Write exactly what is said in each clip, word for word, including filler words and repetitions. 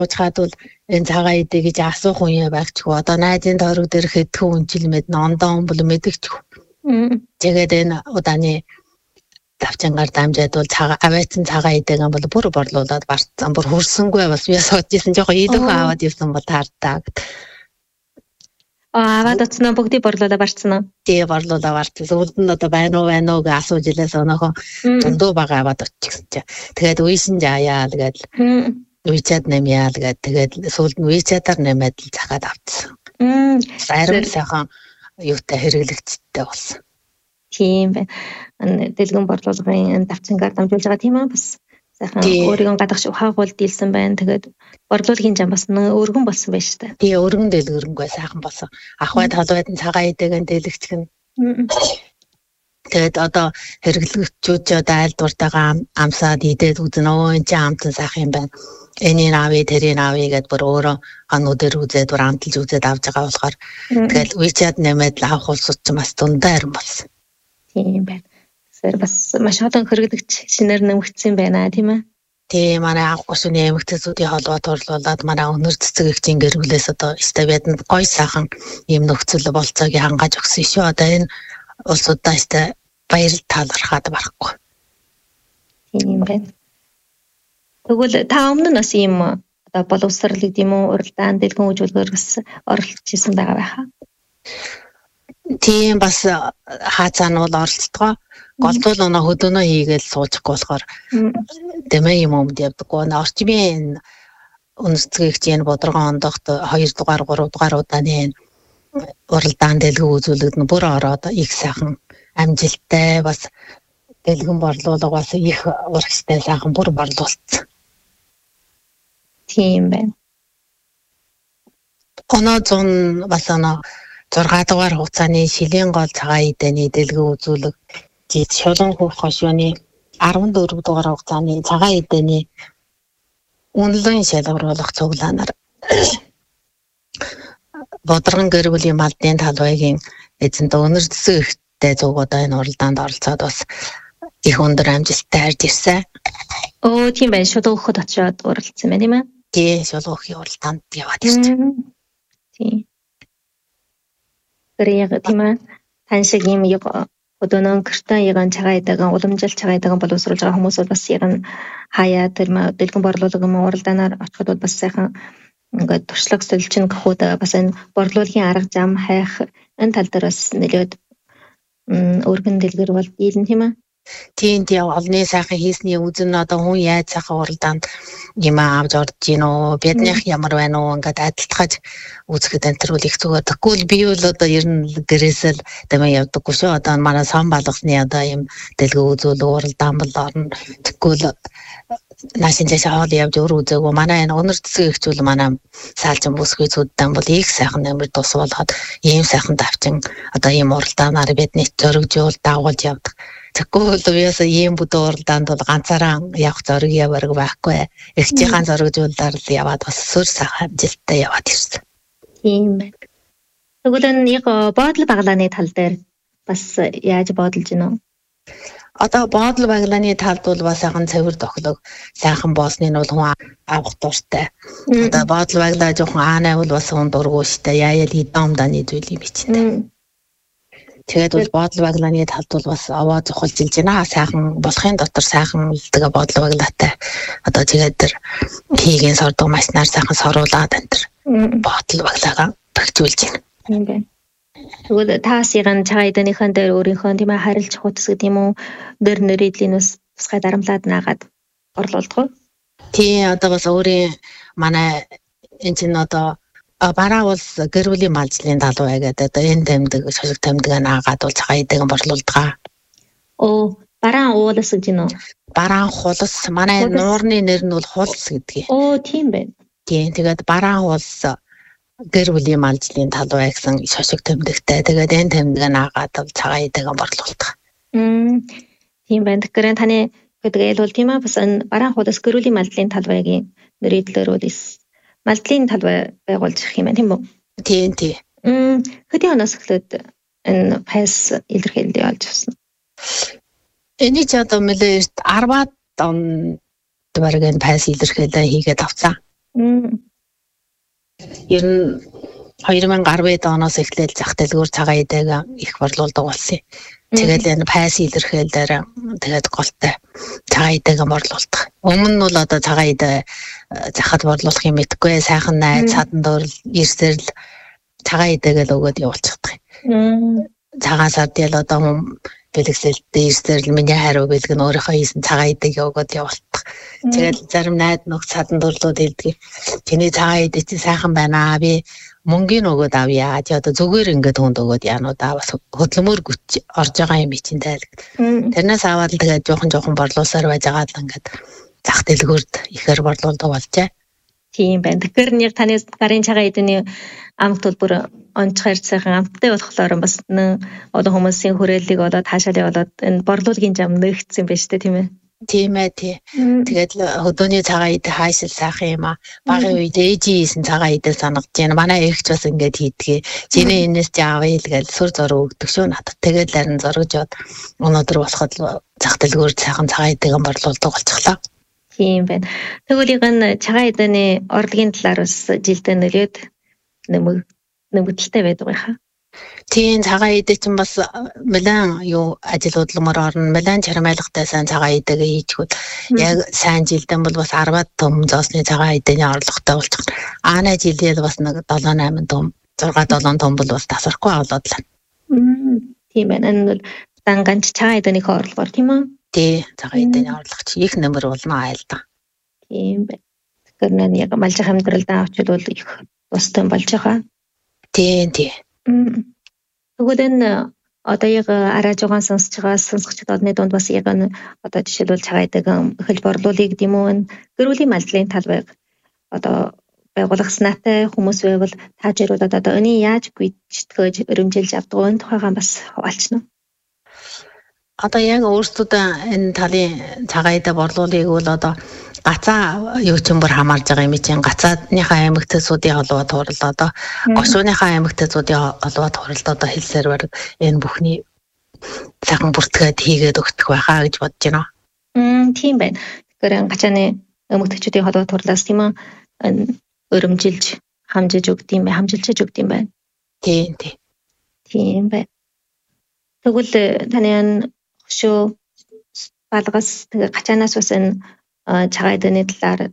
Уучгаад бол энэ цагаан идэ гэж асуух хүн байгчгүй. Одоо найзын тойрог дээр хэдхэн үнчилмэд нондоо бол мэдэгчгүй. Тэгээд энэ удааны давчангаар дамжаад бол цагаан аваатсан цагаан идэг юм бол бүр борлуулад барцсан. Бүр хөрсөнгүй бас би суудчихсан жоохон идэх аваад явсан бол таартаа. Аа аваад утснаа бүгдийг борлуулаад барцсан уу? Тий борлуулаад барцсан. Үлдэн одоо байна уу байна уу гэж асууж илээс өнөөхөө дундуу бага аваад оччихсан чи. Тэгээд үйсэн жаяа тэгээд үйчаад нэмяа тэгээд тэгээд сүүлд нь үйчаадаар нэмээд л захаад авцсан. Сайрам сайхан юутай хэрэглэгчтэй болсон. Тийм байна. Дэлгэн борлуулгын давчангаар дамжуулж байгаа тийм аа бас сайхан өөрийгөө гадагш ухаагуул дийлсэн байна. Тэгээд борлуулгын зам бас өргөн болсон байна шүү дээ. Тий өргөн дэлгэрэнгүй сайхан болсон. Ахвай талбайд нь цагаан идээгэн дэлгэгчг нь. Тэгээд одоо хэрэглэгчүүд ч одоо аль дуртайгаа амсаад идээд үзэн өө энэ ч амтан сайхан юм байна. Энийг авъя тэрийг авъя гэдээ бүр өөрөө хануудаар үзээд бүр амталж үзээд авч байгаа болохоор тэгээд WeChat нэмээд л авах улсууд ч бас дундаа харин болсон. Тийм байна. Тэгэхээр бас маш олон хэрэглэгч шинээр нэмэгдсэн байна тийм ээ. Тийм манай анх гушууны эмэгтэйчүүдийн холбоо турлуулад манай өнөр цэцэг эгчийн гэр бүлээс одоо стабиад гой сайхан ийм нөхцөл болцоог хангааж өгсөн шүү. Одоо энэ улсуудаа ихтэй баяр талархаад барахгүй. Тийм байна. Тэгвэл та өмнө нь бас ийм одоо боловсрал гэдэг юм уу уралдаан дэлгэн үйлчилгээр бас оролцож исэн байгаа байхаа. Тийм бас хаацаа нь бол оролцдог. Голдуул оноо хөдөөнөө хийгээл суучихгүй болохоор дэмэ юм өмд явдаггүй. Орчмын үнэцгэгчийн бодрогон ондогт хоёр дугаар гурав дугаар удааны уралдаан дэлгэн үзүүлэгд нь бүр ороод их сайхан амжилттай бас дэлгэн борлуулга бас их урагштай сайхан бүр борлуулсан. Тийм байна. Оноо зун бас оноо зургаан дугаар хугацааны шилийн гол цагаан идэний дэлгэн үзүүлэг жид шулуун хөх хошууны арван дөрөв дугаар хугацааны цагаан идэний үнэлэн шалгаруулах цуглаанаар бодрогон гэр бүлийн малдын талбайгийн эзэнт өнөр цэцэг ихтэй зугуудаа энэ уралдаанд оролцоод бас их өндөр амжилттай харж ирсэн. Оо тийм байна. Шулуун хөхөд очиод уралцсан байна тийм ээ. Тий, шулуун хөхийн уралдаанд яваад ирсэн. Тийм. Гэрээ тийм ээ. Тань шиг юм яг өдөнөө гэртээ яган цагаан идээгэн уламжлалт цагаан идээгэн боловсруулж байгаа хүмүүс бол бас яган хаяа тэр дэлгэн борлуулга юм уралдаанаар очиход бас сайхан ингээд туршлага солилцно гэхүүд бас энэ борлуулгын арга зам хайх энэ тал дээр бас нэлээд өргөн дэлгэр бол дийлэн тийм ээ. Тийм тийм олны сайхан хийсний үзэн одоо хүн яаж сайхан уралдаанд юм авч орж гинөө биднийх ямар байна уу ингээд адилтгаж үзэхэд энэ төр үл их зүгээр. Тэгвэл би бол одоо ер нь гэрээсэл дэмэ явдаггүй шүү. Одоо манай сон балгасны одоо юм дэлгэн үзүүлэг уралдаан бол орно. Тэгвэл наашин жашаа хоол явж өөр үзээгүй. Манай энэ өнөр цэцэг ихчүүл манай саалжин бүсгүй зүддэн бол их сайхан нэмэр тус болгоод ийм сайхан давчин одоо ийм уралдаанаар бидний зоригжуул дагуулж явдаг. Тэгвэл яасан ийм бүдүү уралдаанд бол ганцаараа явах зориг яварг байхгүй. Эхчийн зоригжуулаар л яваад бас сүр сайхан амжилттай яваад ирсэн. Тийм байна. Тэгвэл энэ яг боодол баглааны тал дээр бас яаж боодолж гинэ? Одоо боодол баглааны талд бол бас сайхан цэвэр тохилог сайхан боосны нь бол хүн авах дуртай. Одоо боодол баглаа жоохон аанай бол бас хүн дургуй штэ. Яаял идомданы зүйл юм чинь. Тэгээд бол боодол баглааны талд бол бас аваа зохиолж илж байна. Сайхан болохын дотор сайхан тэгээ боодол баглаатай. Одоо тэгээд тэр хийгийн сордог машинаар сайхан соруулаад энэ тэр боодол баглаагаа багжуулж байна. Тийм байна. Тэгвэл таас яган цагаан идээнийхэн дээр өөрийнхөө тийм ээ харилж хутас гэдэг юм уу нэр нэрийдлийнээс тусгай дарамтлаад наагаад орлуулдаг. Тийм одоо бас өөрийн манай энэ чинь одоо бараа улс гэр бүлийн малжлын талбай гэдэг одоо энэ тэмдэг шошиг тэмдэг наагаад бол цагаан идээгэн борлуулдаг. Оо бараан уулас гэж нөө. Бараан хулс манай нуурны нэр нь бол хулс гэдгийг. Оо тийм байна. Тийм тэгээд бараан хулс гэр бүлийн малжлын талбай гэсэн шошиг тэмдэгтэй. Тэгээд энэ тэмдэг наагаад бол цагаан идээгэн борлуулдаг. Мм тийм байна. Тэгэхээр таны гэдэг бол тийм аа бас энэ бараан хулс гэр бүлийн малжлын талбайгийн нэрийдлэр бол малдлын талбай байгуулж ирэх юм байна тийм үү? Тийм тийм. Мм хэдийн оноос эхлээд энэ пайс илэрхийлэлээ олж авсан. Эний ч одоо нэлээд арваад он бараг энэ пайс илэрхийлэлээ хийгээд авцсан. Ер нь хоёр мянга арван оноос эхлээл зах дэлгүүр цагаан идэг их борлуулдаг болсон. Тэгээд энэ пайс илэрхийлэлээр тэгээд голтой цагаан идэг борлуулдаг. Өмнө нь бол одоо цагаан идэ захад борлуулах юм мэдгүй сайхан найз цадан дөрл ирсэрл цагаан идэгээл өгөөд явуулчихдаг. Цагаан сардиал одоо бэлгэсэлтэй ирсэрл миний хариу бэлгэн өөрийнхөө хийсэн цагаан идэг өгөөд явуулдаг. Тэгээд зарим найд нөх цадан дöрлүүд хэлдэг. Чиний цагаан идэ чи сайхан байна аа би мөнгөний өгөөд авъя. Чи одоо зүгээр ингээд хүнд өгөөд яануудаа бас хөдөлмөр güç орж байгаа юм чинь тайл. Тэрнээс аваад л тэгээд жоохон жоохон борлуусаар байж байгаа л ингээд зах дэлгүүрд ихээр борлуулдаг болжээ. Тийм байна. Тэгэхээр нэг таны гарын цагаан эдний амт бол бүр онцгой сайхан амттай болохоор бас одоо хүмүүсийн хүрээллийг одоо таашаалаа болоод энэ борлуулгын зам нэгдсэн байж тээ тийм ээ. Тийм ээ тий. Тэгээд хөдөөний цагаан идэ хайшил сайхан юм аа. Багын үед ээжийн хийсэн цагаан идэ санагдаж байна. Манай эгч бас ингээд хийдгээ. Чиний энэс чи авъя л гэж сүр зураг өгдөг шүү надад. Тэгээд харин зургаж яваад өнөөдөр болоход зах дэлгүүр сайхан цагаан идэг борлуулдаг болчихлоо. Тийм байна. Тэгвэл энэ цагаан идэний орлогын талаар бас жилдээ нөлөөд нэмэг нэмэгдэлтэй байдаг байхаа. Тийм цагаан идэ чинь бас мэлэн юу ажил хөдөлмөр орно. Мэлэн чармайлгатай сайн цагаан идэгээ хийчихвэл яг сайн жилдэн бол бас арваад том зоосны цагаан идэний орлоготой болчих. Аана жилдээ бас нэг долоо найман том зургаа долоон том бол бас тасрахгүй болоод л. Тийм байна. Энэ бол данганч цагаан идэний орлогоор тийм үү? Тий, цагаан идэний орлого чи их нэмэр болно айл да. Тийм байна. Тэгэхээр нэ яг малжих амьдралдаа авчвал их тустай болж байгаа. Тийм тий. Тэгвэл энэ одоо яг арай жугаан сонсож байгаа сонсогчдод одны дунд бас яг энэ одоо жишээлбэл цагаан идэг эхэл борлуулыг гэдэм үү гэрүүлийн малдлын тал байг одоо байгуулах санаатай хүмүүс байвал таажруулаад одоо өний яаж гүйцэтгэж өрөмжилж авдаг энэ тухайгаа бас хуваалцна. Одоо яг өөрсдөө энэ талын цагаан идэг борлуулыг бол одоо гацаа юу ч юм бүр хамаарж байгаа юм чинь гацаадныхаа аймагтсуудын холбоо туурал одоо гошууныхаа аймагтсуудын холбоо тууралд одоо хэлсээр баг энэ бүхний сайхан бүртгээд хийгээд өгдөг байхаа гэж бодож байна. Мм тийм байна. Тэгэхээр гацааны аймагтчүүдийн холбоо тууралаас тийм ээ өрөмжилж хамжиж өгд юм байна, хамжилж өгд юм байна. Тийм тийм. Тийм байна. Тэгвэл таны гошуу балгас тэгээ гацаанаас бас энэ цагаан идэний талаар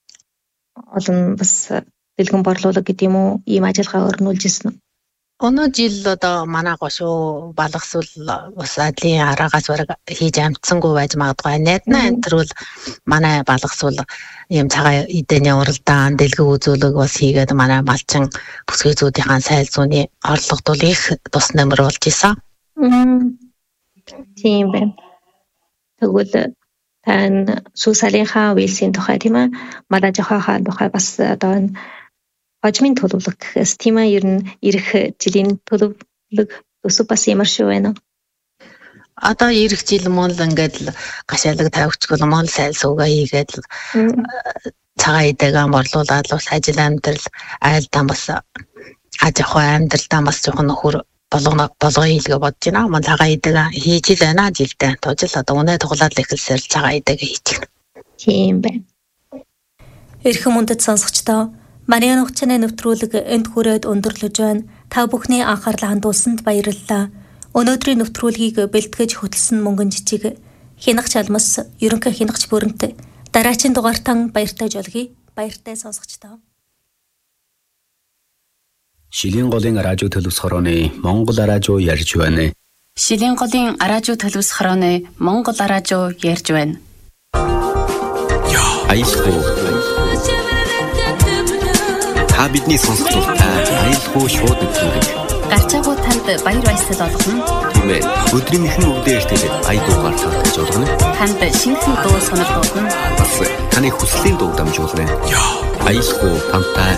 олон бас бэлгэн борлуулалт гэдэг юм уу ийм ажиллагаа өрнүүлж ирсэн. Өнөө жил одоо манай гошуу балгасвал бас адлын араагаас бараг хийж амтсангүй байж магадгүй. Найднаа энэ төр бол манай балгасвал ийм цагаан идэний уралдаан дэлгэн үзүүлэг бас хийгээд манай малчин бүсгүйцүүдийн сайл зууны орлогод бол их тус нэмэр болж исэн. Тийм байна. Тэгвэл тань сүүсалийнхаа үйлсийн тухай тийм ээ манай жохоохаа тухай бас одоо хожмын төлөвлөлт гэхээс тийм ээ ер нь ирэх жилийн төлөвлөлт өсөв бас ямар шиг байна вэ? Одоо ирэх жил мөн л ингээд л гашаалаг тавьчихвал мөн сайл суугаа хийгээд л цагаан идэгээ борлуулаад бас ажил амьдрал айлдаа бас аж ахуй амьдралдаа бас жоохон нөхөр болгоно болгоо хийлгээ бодож байна. Мөн цагаан идэгээ хийж л байна жилдээ. Тожил одоо өнөө тоглоод эхэлсээр цагаан идэгээ хийж байна. Тийм байна. Эрхэм үндэт сонсогчдоо Мариан хугацааны нэвтрүүлэг энд хүрээд өндөрлөж байна. Та бүхний анхаарлаа хандуулсанд баярлалаа. Өнөөдрийн нэвтрүүлгийг бэлтгэж хөтлсөн мөнгөн жижиг хянах чалмас ерөнхий хянагч бүрэнт дараагийн дугаартан баяртай жолгий. Баяртай сонсогчдоо. Шилийн голын радио төлөвс хорооны Монгол радио ярьж байна. Шилийн голын радио төлөвс хорооны Монгол радио ярьж байна. Аялгүй. Та бидний сонсогчдаа аялгүй шууд өгдөг. Гарчаагүй танд баяр баясгал олгоно. Тийм ээ. Өдрийн ихэнх өвдөө эртэлээд аягуугаар талхаж олгоно. Танд шинэхэн дуу сонор дуулна. Бас таны хүслийн дуу дамжуулна. Аялгүй тантай